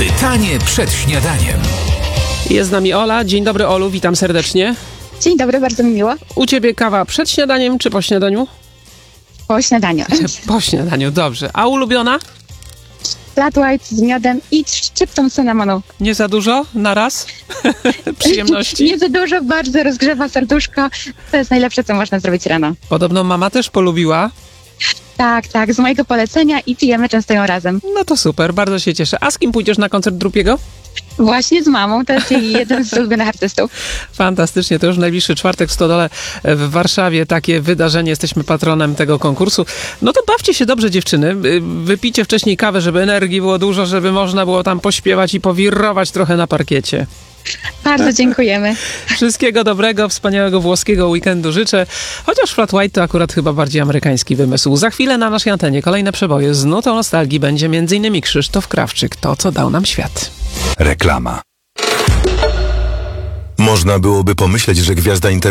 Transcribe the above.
Pytanie przed śniadaniem. Jest z nami Ola. Dzień dobry, Olu, witam serdecznie. Dzień dobry, bardzo mi miło. U ciebie kawa przed śniadaniem czy po śniadaniu? Po śniadaniu. Po śniadaniu, dobrze. A ulubiona? Flat white z miodem i szczyptą cynamonu. Nie za dużo? Na raz? Przyjemności? Nie za dużo, bardzo rozgrzewa serduszko. To jest najlepsze, co można zrobić rano. Podobno mama też polubiła. Tak, z mojego polecenia i pijemy często ją razem. No to super, bardzo się cieszę. A z kim pójdziesz na koncert Drupiego? Właśnie z mamą, to jest jej jeden z ulubionych artystów. Fantastycznie, to już najbliższy czwartek w Stodole w Warszawie. Takie wydarzenie, jesteśmy patronem tego konkursu. No to bawcie się dobrze, dziewczyny. Wypijcie wcześniej kawę, żeby energii było dużo, żeby można było tam pośpiewać i powirrować trochę na parkiecie. Bardzo dziękujemy. Wszystkiego dobrego, wspaniałego włoskiego weekendu życzę. Chociaż Flat White to akurat chyba bardziej amerykański wymysł. Za chwilę na naszej antenie kolejne przeboje. Z nutą nostalgii będzie m.in. Krzysztof Krawczyk. To, co dał nam świat. Reklama. Można byłoby pomyśleć, że gwiazda